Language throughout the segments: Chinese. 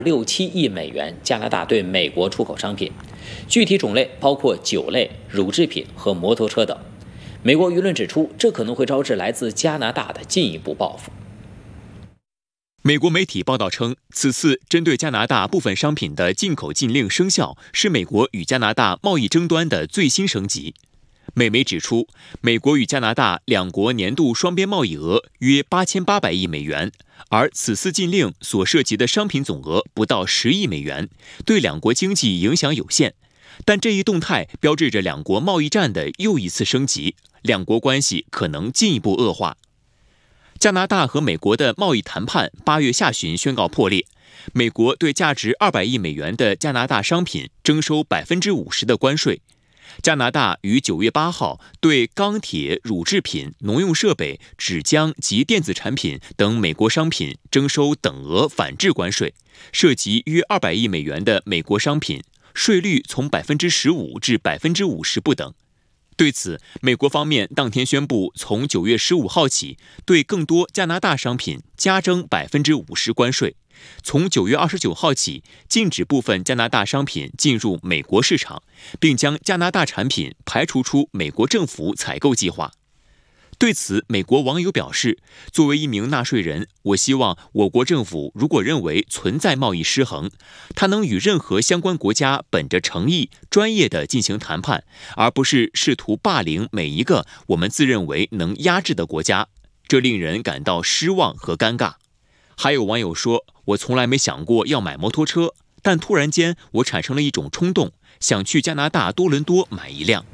67亿美元加拿大对美国出口商品，具体种类包括酒类、乳制品和摩托车等。美国舆论指出，这可能会招致来自加拿大的进一步报复。 美国媒体报道称，此次针对加拿大部分商品的进口禁令生效，是美国与加拿大贸易争端的最新升级。美媒指出，美国与加拿大两国年度双边贸易额约8800亿美元，而此次禁令所涉及的商品总额不到10亿美元，对两国经济影响有限。但这一动态标志着两国贸易战的又一次升级，两国关系可能进一步恶化。加拿大和美国的贸易谈判8月下旬宣告破裂，美国对价值200亿美元的加拿大商品征收50%的关税。加拿大于9月8号对钢铁、乳制品、农用设备、纸浆及电子产品等美国商品征收等额反制关税，涉及约200亿美元的美国商品，税率从15%至50%不等。对此，美国方面当天宣布，从9月15号起，对更多加拿大商品加征50%关税。从9月29号起，禁止部分加拿大商品进入美国市场，并将加拿大产品排除出美国政府采购计划。对此，美国网友表示，作为一名纳税人，我希望我国政府如果认为存在贸易失衡，他能与任何相关国家本着诚意、专业地进行谈判，而不是试图霸凌每一个我们自认为能压制的国家，这令人感到失望和尴尬。还有网友说，我从来没想过要买摩托车，但突然间我产生了一种冲动，想去加拿大多伦多买一辆。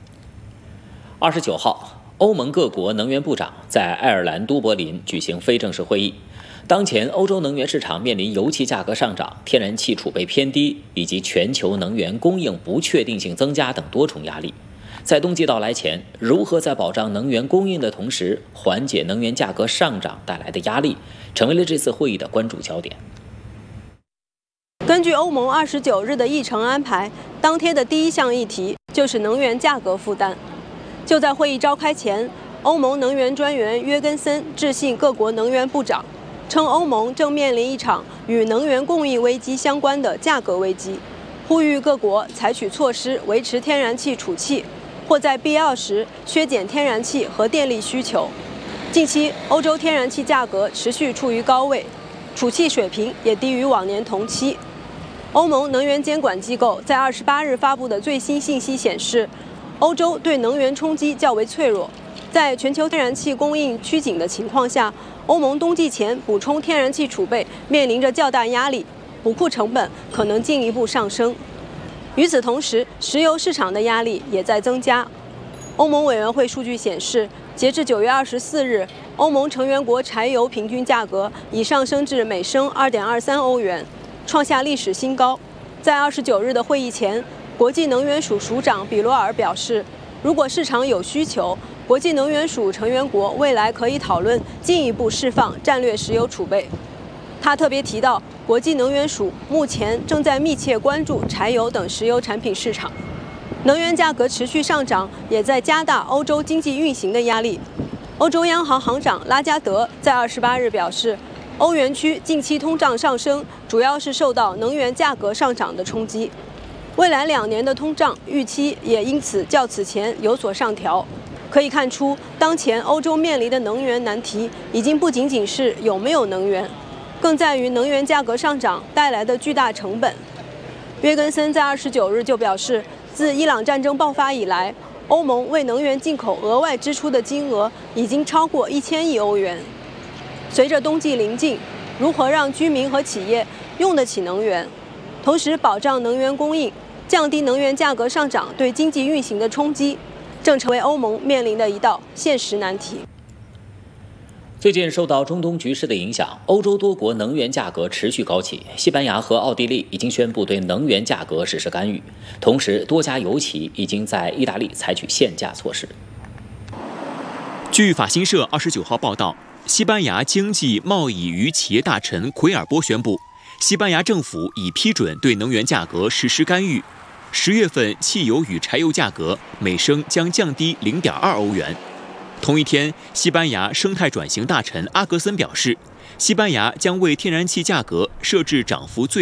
29号，欧盟各国能源部长在爱尔兰都柏林举行非正式会议。当前欧洲能源市场面临油气价格上涨、天然气储备偏低以及全球能源供应不确定性增加等多重压力。在冬季到来前，如何在保障能源供应的同时缓解能源价格上涨带来的压力，成为了这次会议的关注焦点。 根据欧盟29日的议程安排，当天的第一项议题就是能源价格负担。就在会议召开前，欧盟能源专员约根森致信各国能源部长，称欧盟正面临一场与能源供应危机相关的价格危机，呼吁各国采取措施维持天然气储气，或在必要时削减天然气和电力需求。近期，欧洲天然气价格持续处于高位，储气水平也低于往年同期。欧盟能源监管机构在28日发布的最新信息显示，欧洲对能源冲击较为脆弱。在全球天然气供应趋紧的情况下，欧盟冬季前补充天然气储备面临着较大压力，补库成本可能进一步上升。与此同时，石油市场的压力也在增加。欧盟委员会数据显示，截至9月24日，欧盟成员国柴油平均价格已上升至每升2.23欧元，创下历史新高。在29日的会议前，国际能源署署长比罗尔表示，如果市场有需求，国际能源署成员国未来可以讨论进一步释放战略石油储备。他特别提到，国际能源署目前正在密切关注柴油等石油产品市场。能源价格持续上涨，也在加大欧洲经济运行的压力。欧洲央行行长拉加德在28日表示，欧元区近期通胀上升主要是受到能源价格上涨的冲击。未来2年的通胀预期也因此较此前有所上调。可以看出，当前欧洲面临的能源难题已经不仅仅是有没有能源，更在于能源价格上涨带来的巨大成本。约根森在29日就表示，自伊朗战争爆发以来，欧盟为能源进口额外支出的金额已经超过1000亿欧元。随着冬季临近，如何让居民和企业用得起能源，同时保障能源供应，降低能源价格上涨对经济运行的冲击，正成为欧盟面临的一道现实难题。 最近受到中东局势的影响，欧洲多国能源价格持续高企。西班牙和奥地利已经宣布对能源价格实施干预，同时多家油企已经在意大利采取限价措施。 据法新社29号报道，西班牙经济贸易与企业大臣奎尔波宣布，西班牙政府已批准对能源价格实施干预。10月份汽油与柴油价格每升将降低0.2欧元。同一天，西班牙生态转型大臣阿格森表示， 西班牙将为天然气价格设置涨幅最